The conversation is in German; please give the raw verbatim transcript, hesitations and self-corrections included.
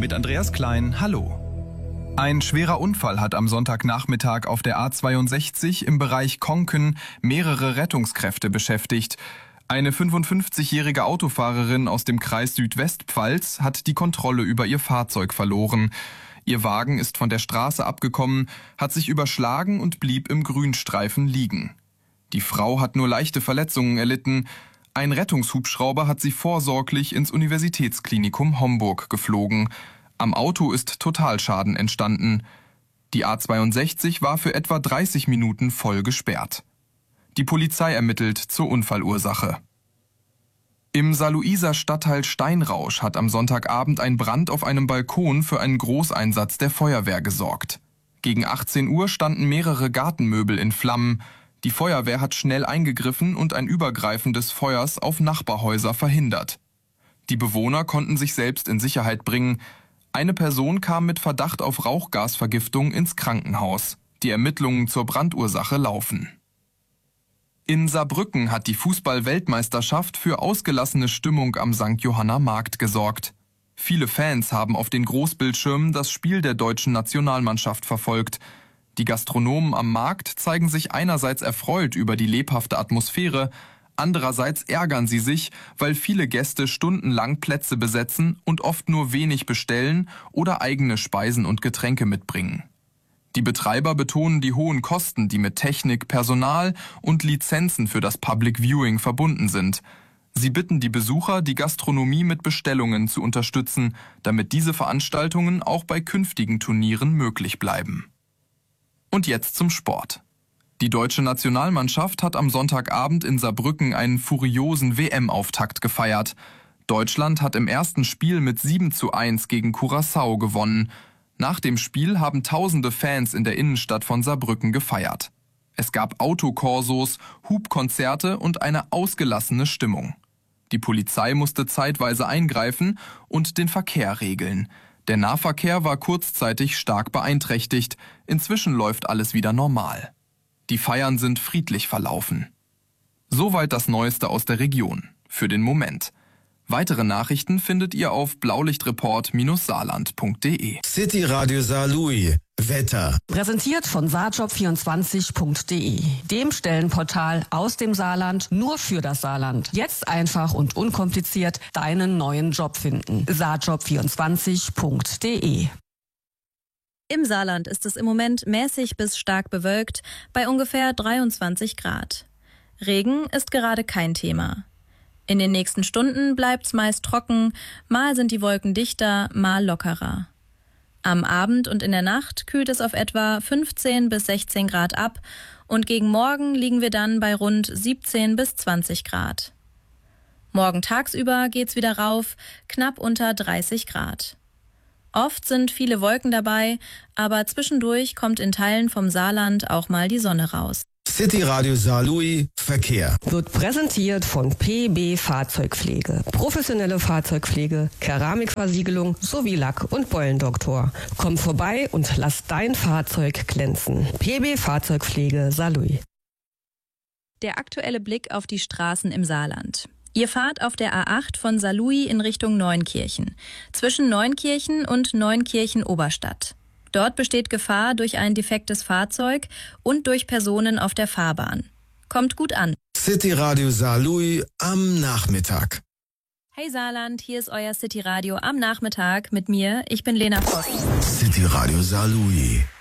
mit Andreas Klein, hallo. Ein schwerer Unfall hat am Sonntagnachmittag auf der A zweiundsechzig im Bereich Konken mehrere Rettungskräfte beschäftigt. Eine fünfundfünfzigjährige Autofahrerin aus dem Kreis Südwestpfalz hat die Kontrolle über ihr Fahrzeug verloren. Ihr Wagen ist von der Straße abgekommen, hat sich überschlagen und blieb im Grünstreifen liegen. Die Frau hat nur leichte Verletzungen erlitten. Ein Rettungshubschrauber hat sie vorsorglich ins Universitätsklinikum Homburg geflogen. Am Auto ist Totalschaden entstanden. Die A zweiundsechzig war für etwa dreißig Minuten voll gesperrt. Die Polizei ermittelt zur Unfallursache. Im Saarlouiser Stadtteil Steinrausch hat am Sonntagabend ein Brand auf einem Balkon für einen Großeinsatz der Feuerwehr gesorgt. Gegen achtzehn Uhr standen mehrere Gartenmöbel in Flammen. Die Feuerwehr hat schnell eingegriffen und ein Übergreifen des Feuers auf Nachbarhäuser verhindert. Die Bewohner konnten sich selbst in Sicherheit bringen. Eine Person kam mit Verdacht auf Rauchgasvergiftung ins Krankenhaus. Die Ermittlungen zur Brandursache laufen. In Saarbrücken hat die Fußball-Weltmeisterschaft für ausgelassene Stimmung am Sankt Johanna Markt gesorgt. Viele Fans haben auf den Großbildschirmen das Spiel der deutschen Nationalmannschaft verfolgt. Die Gastronomen am Markt zeigen sich einerseits erfreut über die lebhafte Atmosphäre, andererseits ärgern sie sich, weil viele Gäste stundenlang Plätze besetzen und oft nur wenig bestellen oder eigene Speisen und Getränke mitbringen. Die Betreiber betonen die hohen Kosten, die mit Technik, Personal und Lizenzen für das Public Viewing verbunden sind. Sie bitten die Besucher, die Gastronomie mit Bestellungen zu unterstützen, damit diese Veranstaltungen auch bei künftigen Turnieren möglich bleiben. Und jetzt zum Sport. Die deutsche Nationalmannschaft hat am Sonntagabend in Saarbrücken einen furiosen W M-Auftakt gefeiert. Deutschland hat im ersten Spiel mit sieben zu eins gegen Curaçao gewonnen. Nach dem Spiel haben tausende Fans in der Innenstadt von Saarbrücken gefeiert. Es gab Autokorsos, Hubkonzerte und eine ausgelassene Stimmung. Die Polizei musste zeitweise eingreifen und den Verkehr regeln. Der Nahverkehr war kurzzeitig stark beeinträchtigt. Inzwischen läuft alles wieder normal. Die Feiern sind friedlich verlaufen. Soweit das Neueste aus der Region. Für den Moment. Weitere Nachrichten findet ihr auf blaulichtreport saarland punkt de. City Radio Saarlouis. Wetter. Präsentiert von saarjob vierundzwanzig punkt de, dem Stellenportal aus dem Saarland nur für das Saarland. Jetzt einfach und unkompliziert deinen neuen Job finden. saarjob vierundzwanzig punkt de. Im Saarland ist es im Moment mäßig bis stark bewölkt bei ungefähr dreiundzwanzig Grad. Regen ist gerade kein Thema. In den nächsten Stunden bleibt's meist trocken, mal sind die Wolken dichter, mal lockerer. Am Abend und in der Nacht kühlt es auf etwa fünfzehn bis sechzehn Grad ab und gegen morgen liegen wir dann bei rund siebzehn bis zwanzig Grad. Morgen tagsüber geht's wieder rauf, knapp unter dreißig Grad. Oft sind viele Wolken dabei, aber zwischendurch kommt in Teilen vom Saarland auch mal die Sonne raus. City Radio Saarlouis Verkehr. Wird präsentiert von P B Fahrzeugpflege. Professionelle Fahrzeugpflege, Keramikversiegelung sowie Lack- und Beulendoktor. Komm vorbei und lass dein Fahrzeug glänzen. P B Fahrzeugpflege Saarlouis. Der aktuelle Blick auf die Straßen im Saarland. Ihr fahrt auf der A acht von Saarlouis in Richtung Neunkirchen, zwischen Neunkirchen und Neunkirchen-Oberstadt. Dort besteht Gefahr durch ein defektes Fahrzeug und durch Personen auf der Fahrbahn. Kommt gut an. City Radio Saarlouis am Nachmittag. Hey Saarland, hier ist euer City Radio am Nachmittag mit mir. Ich bin Lena Voss. City Radio Saarlouis.